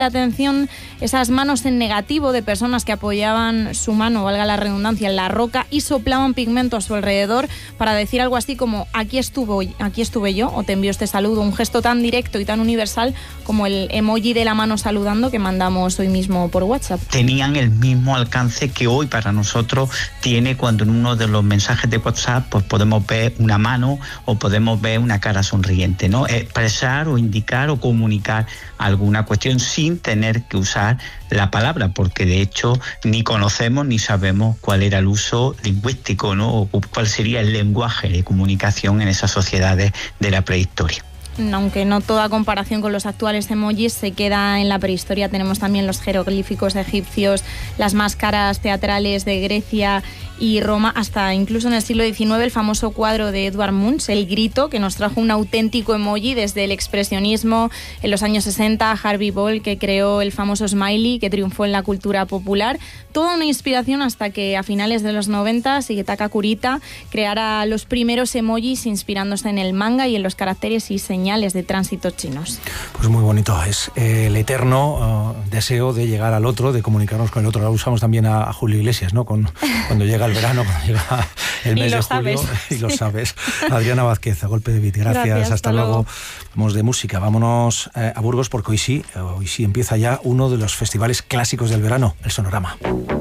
atención esas manos en negativo de personas que apoyaban su mano, valga la redundancia, en la roca y soplaban pigmento a su alrededor para decir algo así como aquí estuve yo, o te envío este saludo, un gesto tan directo y tan universal como el emoji de la mano saludando que mandamos hoy mismo por WhatsApp. Tenían el mismo alcance que hoy para nosotros tiene cuando en uno de los mensajes de WhatsApp pues podemos ver una mano o podemos ver una cara sonriente, ¿no? Expresar o indicar o comunicar alguna cuestión sin tener que usar la palabra, porque de hecho ni conocemos ni sabemos cuál era el uso lingüístico, ¿no? O cuál sería el lenguaje de comunicación en esas sociedades de la prehistoria. Aunque no toda comparación con los actuales emojis se queda en la prehistoria, tenemos también los jeroglíficos egipcios, las máscaras teatrales de Grecia y Roma, hasta incluso en el siglo XIX el famoso cuadro de Edvard Munch, El Grito, que nos trajo un auténtico emoji desde el expresionismo en los años 60, Harvey Ball, que creó el famoso smiley que triunfó en la cultura popular, toda una inspiración hasta que a finales de los 90 Shigetaka Kurita creara los primeros emojis inspirándose en el manga y en los caracteres y señales de tránsito chinos. Pues muy bonito, es el eterno deseo de llegar al otro, de comunicarnos con el otro. Ahora usamos también a Julio Iglesias, ¿no? Cuando llega el verano, cuando llega el mes de julio, y lo sabes. Adriana Vázquez, a golpe de beat, gracias, hasta luego. Vamos de música, vámonos a Burgos porque hoy sí empieza ya uno de los festivales clásicos del verano, el Sonorama.